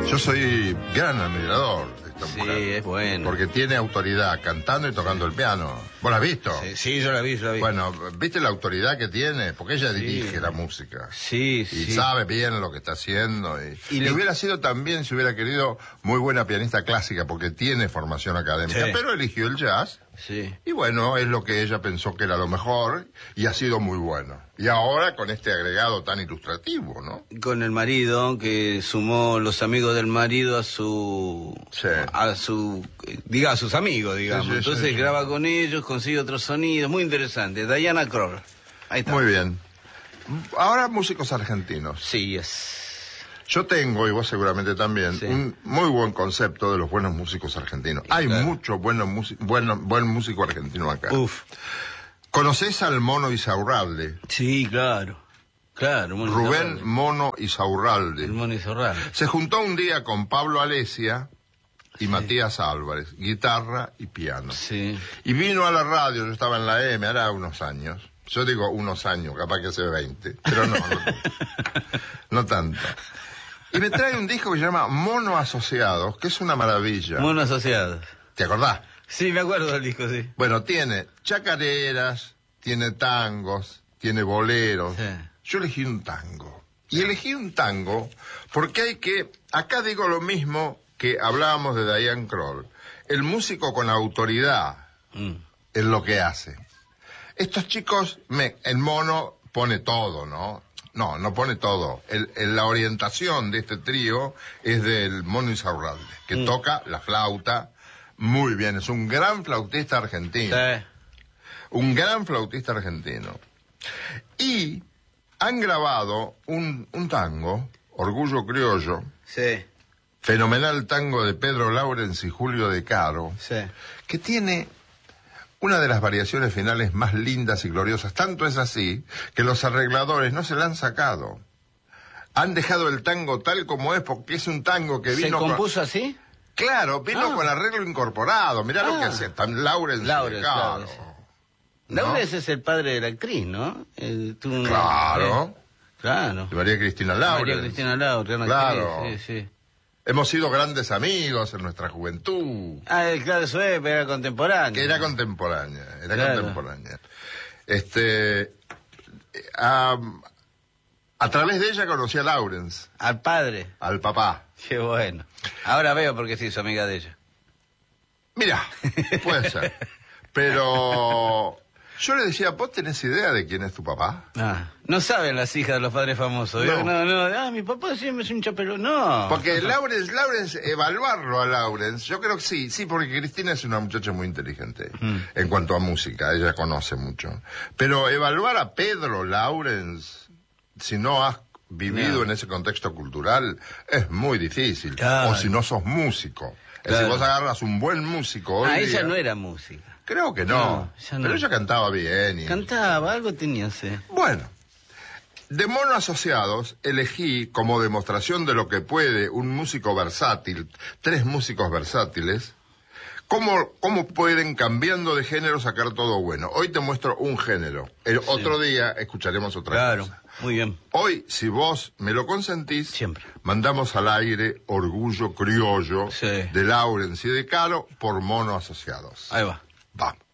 Yo soy gran admirador de esta mujer. Sí, es bueno. Porque tiene autoridad cantando y tocando el piano. ¿Vos la has visto? Sí, yo la vi. Bueno, ¿viste la autoridad que tiene? Porque ella dirige la música. Sí. Y sabe bien lo que está haciendo. Y hubiera sido también, si hubiera querido, muy buena pianista clásica, porque tiene formación académica. Sí. Pero eligió el jazz. Sí. Y bueno, es lo que ella pensó que era lo mejor. Y ha sido muy bueno. Y ahora con este agregado tan ilustrativo, ¿no? Con el marido, que sumó los amigos del marido a sus amigos, digamos. Sí. Entonces graba con ellos, consigue otros sonidos, muy interesante. Diana Krall. Ahí está. Muy bien. Ahora músicos argentinos. Sí, es. Yo tengo, y vos seguramente también, Sí. un muy buen concepto de los buenos músicos argentinos. Hay Claro. mucho buen músico argentino acá. Uf. ¿Conocés al Mono Isaurralde? Sí, claro. Claro. Rubén Mono El Isaurralde. Mono Isaurralde. Se juntó un día con Pablo Alesia y Matías Álvarez, guitarra y piano. Sí. Y vino a la radio, yo estaba en la M, hará unos años. Yo digo unos años, capaz que hace 20, pero no tanto. Y me trae un disco que se llama Mono Asociados, que es una maravilla. Mono Asociados. ¿Te acordás? Sí, me acuerdo del disco, sí. Bueno, tiene chacareras, tiene tangos, tiene boleros. Sí. Yo elegí un tango. Y elegí un tango porque acá digo lo mismo que hablábamos de Diana Krall. El músico con autoridad es lo que hace. Estos chicos, el Mono pone todo, ¿no? No pone todo. La orientación de este trío es del Mono Isaurralde, que toca la flauta muy bien. Es un gran flautista argentino. Sí. Un gran flautista argentino. Y han grabado un tango, Orgullo Criollo, Sí. fenomenal tango de Pedro Laurens y Julio De Caro, Sí. que tiene una de las variaciones finales más lindas y gloriosas. Tanto es así que los arregladores no se la han sacado. Han dejado el tango tal como es, porque es un tango que ¿Se vino compuso así? Claro, vino con arreglo incorporado. Mirá lo que Ah. hace Laurens y De Laurens, Caro. claro. ¿No? Laurens es el padre de la actriz, ¿no? Tuvo una- Claro. Claro. De María Cristina Laurens. María Cristina Laurens, una Claro. actriz, sí. Hemos sido grandes amigos en nuestra juventud. Claro, eso es, pero era contemporáneo. Que era contemporánea, Claro. contemporánea. A través de ella conocí a Laurens, Al padre. al papá. Qué bueno. Ahora veo por qué se hizo amiga de ella. Mira, puede ser. Pero yo le decía, ¿vos tenés idea de quién es tu papá? No saben las hijas de los padres famosos. No. Mi papá siempre es un chapelo. No. Porque Laurens, evaluarlo a Laurens, yo creo que sí, porque Cristina es una muchacha muy inteligente en cuanto a música, ella conoce mucho. Pero evaluar a Pedro Laurens, si no has vivido en ese contexto cultural, es muy difícil. Claro. O si no sos músico. Claro. Si vos agarras un buen músico hoy Ella día, no era música. creo que No, no. ella no. Pero ella cantaba bien. Cantaba, algo tenía, sí. Bueno, de Mono Asociados elegí como demostración de lo que puede un músico versátil, 3 músicos versátiles, cómo pueden cambiando de género sacar todo bueno. Hoy te muestro un género, otro día escucharemos otra cosa. Muy bien. Hoy, si vos me lo consentís, Siempre. mandamos al aire Orgullo Criollo Sí. de Laurens y De Caro por Mono Asociados. Ahí va. Vamos.